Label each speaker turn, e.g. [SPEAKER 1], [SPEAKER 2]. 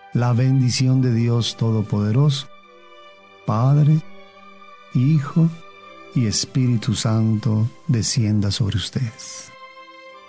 [SPEAKER 1] La bendición de Dios Todopoderoso, Padre, Hijo y Espíritu Santo, descienda sobre ustedes.